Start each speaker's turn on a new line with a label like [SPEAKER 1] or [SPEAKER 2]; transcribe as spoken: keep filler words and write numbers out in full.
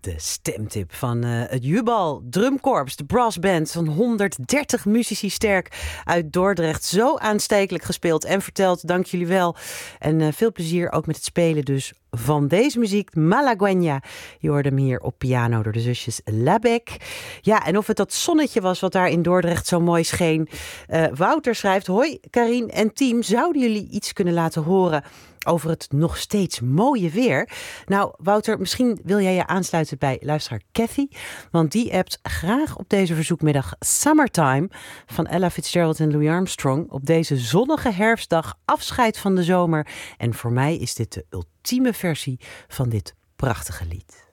[SPEAKER 1] De stemtip van uh, het Jubal Drumkorps, de brassband van honderddertig muzici sterk uit Dordrecht. Zo aanstekelijk gespeeld en verteld, dank jullie wel. En uh, veel plezier ook met het spelen dus van deze muziek, Malagueña. Je hoorde hem hier op piano door de zusjes Labec. Ja, en of het dat zonnetje was wat daar in Dordrecht zo mooi scheen. Uh, Wouter schrijft, hoi Karien en team, zouden jullie iets kunnen laten horen over het nog steeds mooie weer? Nou, Wouter, misschien wil jij je aansluiten bij luisteraar Cathy, want die appt graag op deze verzoekmiddag Summertime van Ella Fitzgerald en Louis Armstrong. Op deze zonnige herfstdag, afscheid van de zomer. En voor mij is dit de ultieme versie van dit prachtige lied.